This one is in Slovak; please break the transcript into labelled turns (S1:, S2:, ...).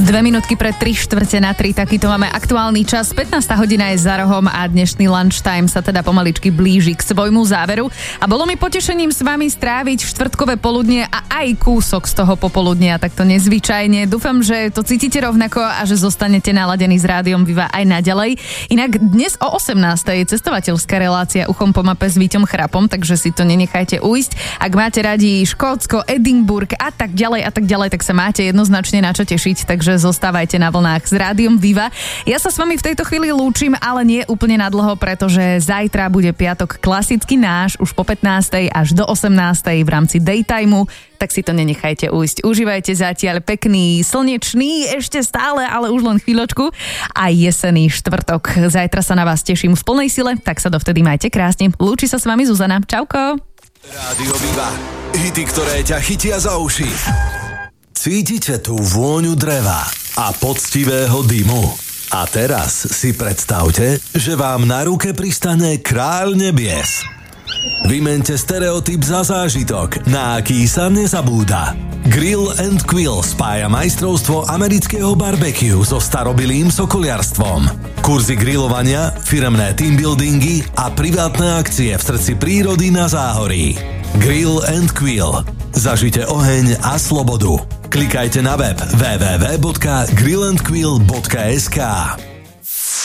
S1: 2 minútky pred 3:15, takýto máme aktuálny čas. 15. hodina je za rohom a dnešný lunchtime sa teda pomaličky blíži k svojmu záveru. A bolo mi potešením s vami stráviť štvrtkové poludnie a aj kúsok z toho popoludnia, takto nezvyčajne. Dúfam, že to cítite rovnako a že zostanete naladení s Rádiom Viva aj naďalej. Inak dnes o 18. je cestovateľská relácia Uchom po mape s Víťom Chrapom, takže si to nenechajte ujsť. Ak máte radi Škótsko, Edinburgh a tak ďalej, tak sa máte jednoznačne na čo tešiť, takže zostávajte na vlnách s Rádiom Viva. Ja sa s vami v tejto chvíli lúčim, ale nie úplne nadlho, pretože zajtra bude piatok klasicky náš, už po 15. až do 18. v rámci daytimeu, tak si to nenechajte ujsť. Užívajte zatiaľ pekný, slnečný, ešte stále, ale už len chvíľočku a jesenný štvrtok. Zajtra sa na vás teším v plnej sile, tak sa dovtedy majte krásne. Lúči sa s vami Zuzana. Čauko.
S2: Rádio Viva. Hity, ktoré ťa chytia za uši. Cítite tú vôňu dreva a poctivého dymu. A teraz si predstavte, že vám na ruke pristane kráľ nebies. Vymente stereotyp za zážitok, na aký sa nezabúda. Grill & Quill spája majstrovstvo amerického barbecue so starobilým sokoliarstvom. Kurzy grilovania, firemné teambuildingy a privátne akcie v srdci prírody na Záhorí. Grill & Quill. Zažite oheň a slobodu. Klikajte na web www.grillandquill.sk.